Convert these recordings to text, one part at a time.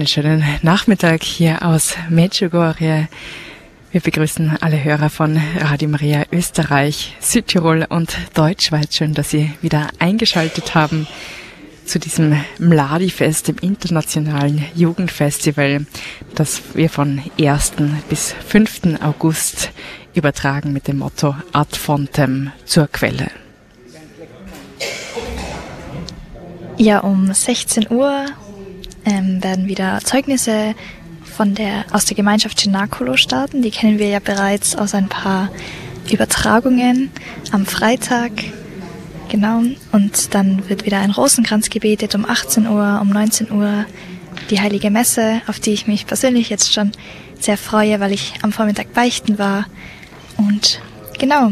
Einen schönen Nachmittag hier aus Medjugorje. Wir begrüßen alle Hörer von Radio Maria Österreich, Südtirol und Deutschschweiz. Schön, dass Sie wieder eingeschaltet haben zu diesem Mladi-Fest, dem internationalen Jugendfestival, das wir von 1. bis 5. August übertragen mit dem Motto Ad Fontem, zur Quelle. Ja, um 16 Uhr werden wieder Zeugnisse aus der Gemeinschaft Cenacolo starten. Die kennen wir ja bereits aus ein paar Übertragungen am Freitag. Genau. Und dann wird wieder ein Rosenkranz gebetet um 18 Uhr, um 19 Uhr die Heilige Messe, auf die ich mich persönlich jetzt schon sehr freue, weil ich am Vormittag beichten war. Und genau.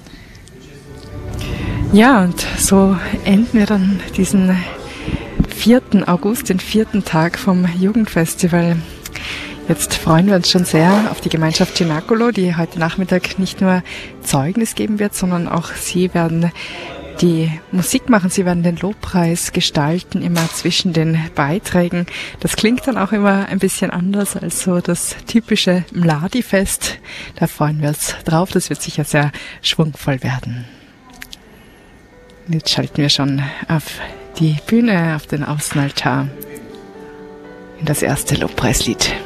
Ja, und so enden wir dann diesen 4. August, den 4. Tag vom Jugendfestival. Jetzt freuen wir uns schon sehr auf die Gemeinschaft Cenacolo, die heute Nachmittag nicht nur Zeugnis geben wird, sondern auch sie werden die Musik machen, sie werden den Lobpreis gestalten, immer zwischen den Beiträgen. Das klingt dann auch immer ein bisschen anders als so das typische Mladi-Fest. Da freuen wir uns drauf, das wird sicher sehr schwungvoll werden. Jetzt schalten wir schon auf die Bühne, auf den Außenaltar in das erste Lobpreislied.